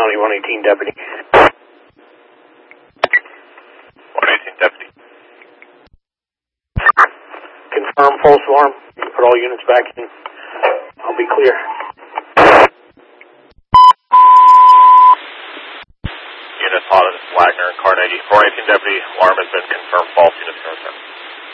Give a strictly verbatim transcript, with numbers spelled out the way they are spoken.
County, one eighteen deputy. one eighteen deputy. Confirm false alarm. Put all units back in. I'll be clear. Units Hot, Wagner, Car ninety, four eighteen deputy. Alarm has been confirmed false. Units can return.